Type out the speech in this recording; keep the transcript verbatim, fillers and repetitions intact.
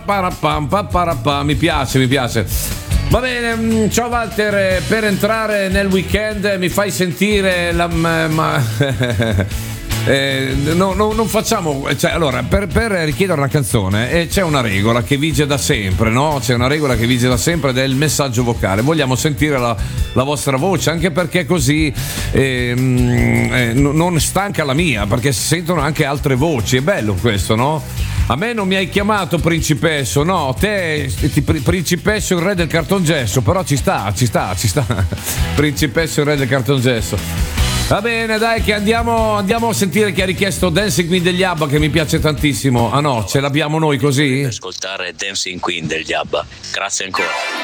paparapam, paparapam. Mi piace, mi piace. Va bene, ciao Walter, per entrare nel weekend mi fai sentire la... Ma, eh, no, no, non facciamo, cioè, allora, per, per richiedere una canzone eh, c'è una regola che vige da sempre, no? C'è una regola che vige da sempre ed è il messaggio vocale. Vogliamo sentire la, la vostra voce, anche perché così eh, eh, non stanca la mia, perché si sentono anche altre voci. È bello questo, no? A me non mi hai chiamato principesso, no, te ti, principesso il re del cartongesso, però ci sta, ci sta, ci sta. Principesso il re del cartongesso. Va bene, dai, che andiamo, andiamo a sentire chi ha richiesto Dancing Queen degli ABBA, che mi piace tantissimo. Ah no, ce l'abbiamo noi così? Ascoltare Dancing Queen degli ABBA. Grazie ancora.